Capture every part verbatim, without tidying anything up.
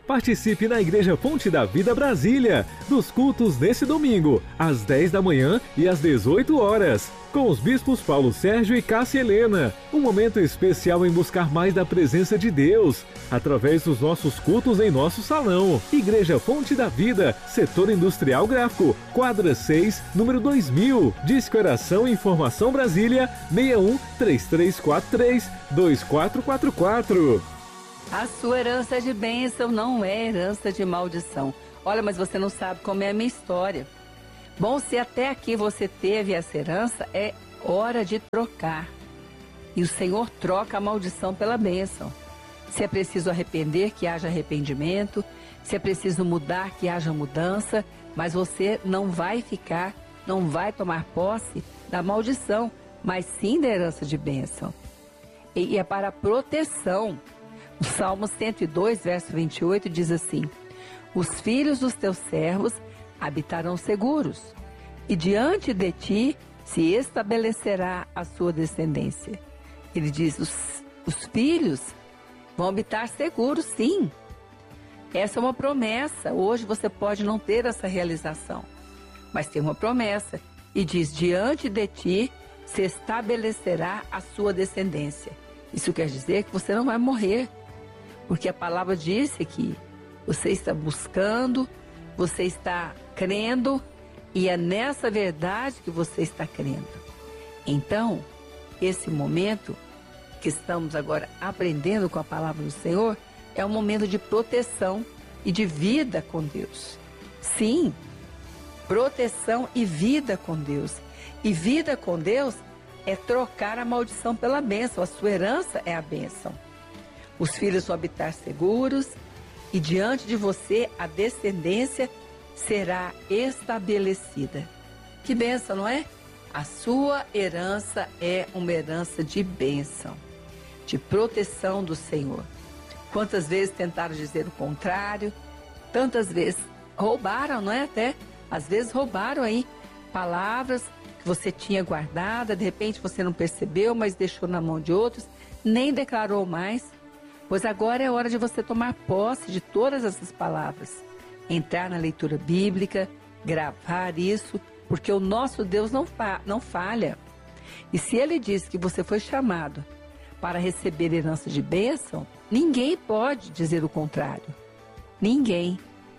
Participe na Igreja Fonte da Vida Brasília, dos cultos nesse domingo, às dez da manhã e às dezoito horas, com os bispos Paulo Sérgio e Cássia Helena. Um momento especial em buscar mais da presença de Deus, através dos nossos cultos em nosso salão. Igreja Fonte da Vida, Setor Industrial Gráfico, quadra seis, número dois mil. Disque Oração e Informação Brasília, seis um três três quatro três dois quatro quatro quatro. A sua herança de bênção não é herança de maldição. Olha, mas você não sabe como é a minha história. Bom, se até aqui você teve essa herança, é hora de trocar. E o Senhor troca a maldição pela bênção. Se é preciso arrepender, que haja arrependimento. Se é preciso mudar, que haja mudança. Mas você não vai ficar, não vai tomar posse da maldição, mas sim da herança de bênção. E é para proteção. O Salmo cento e dois, verso vinte e oito, diz assim: os filhos dos teus servos habitarão seguros, e diante de ti se estabelecerá a sua descendência. Ele diz, os, os filhos vão habitar seguros, sim. Essa é uma promessa. Hoje você pode não ter essa realização, mas tem uma promessa. E diz, diante de ti se estabelecerá a sua descendência. Isso quer dizer que você não vai morrer. Porque a palavra disse que você está buscando, você está crendo, e é nessa verdade que você está crendo. Então, esse momento que estamos agora aprendendo com a palavra do Senhor, é um momento de proteção e de vida com Deus. Sim, proteção e vida com Deus. E vida com Deus é trocar a maldição pela bênção. A sua herança é a bênção. Os filhos vão habitar seguros, e diante de você a descendência será estabelecida. Que bênção, não é? A sua herança é uma herança de bênção, de proteção do Senhor. Quantas vezes tentaram dizer o contrário, tantas vezes roubaram, não é? Até, às vezes roubaram aí palavras que você tinha guardada, de repente você não percebeu, mas deixou na mão de outros, nem declarou mais. Pois agora é hora de você tomar posse de todas essas palavras. Entrar na leitura bíblica, gravar isso, porque o nosso Deus não, fa- não falha. E se Ele diz que você foi chamado para receber herança de bênção, ninguém pode dizer o contrário. Ninguém.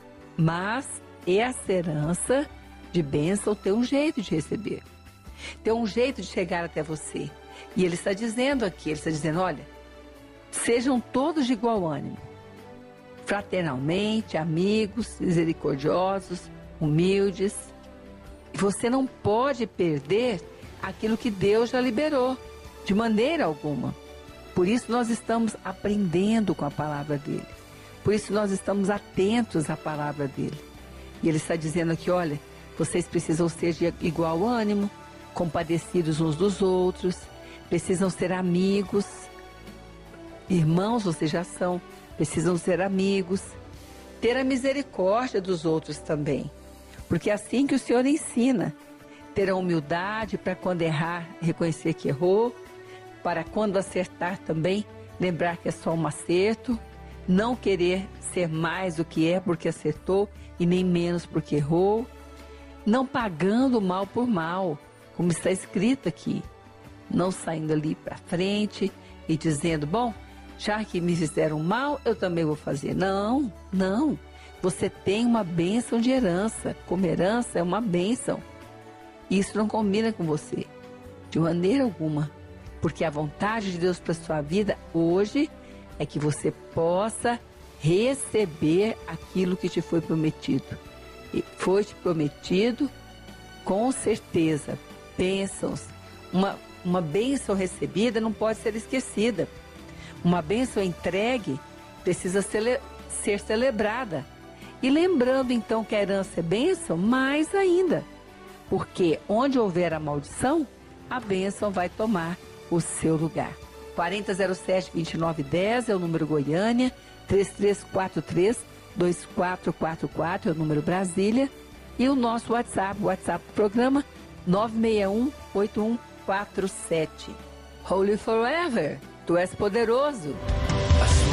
Mas essa herança de bênção tem um jeito de receber. Tem um jeito de chegar até você. E Ele está dizendo aqui, Ele está dizendo, olha, sejam todos de igual ânimo, fraternalmente, amigos, misericordiosos, humildes. Você não pode perder aquilo que Deus já liberou, de maneira alguma. Por isso nós estamos aprendendo com a palavra dele. Por isso nós estamos atentos à palavra dele. E ele está dizendo aqui, olha, vocês precisam ser de igual ânimo, compadecidos uns dos outros, precisam ser amigos. Irmãos, vocês já são, precisam ser amigos, ter a misericórdia dos outros também, porque é assim que o Senhor ensina, ter a humildade para quando errar, reconhecer que errou, para quando acertar também, lembrar que é só um acerto, não querer ser mais do que é porque acertou e nem menos porque errou, não pagando mal por mal, como está escrito aqui, não saindo ali para frente e dizendo, bom, já que me fizeram mal, eu também vou fazer. Não, não. Você tem uma bênção de herança. Como herança é uma bênção. Isso não combina com você, de maneira alguma. Porque a vontade de Deus para a sua vida hoje é que você possa receber aquilo que te foi prometido. E foi te prometido, com certeza, bênçãos. Uma, uma bênção recebida não pode ser esquecida. Uma bênção entregue precisa cele- ser celebrada. E lembrando então que a herança é bênção, mais ainda. Porque onde houver a maldição, a bênção vai tomar o seu lugar. quarenta zero sete, vinte e nove dez é o número Goiânia, três três quatro três, dois quatro quatro quatro é o número Brasília. E o nosso WhatsApp, o WhatsApp do programa, nove seis um, oito um quatro sete. Holy Forever, Tu és poderoso.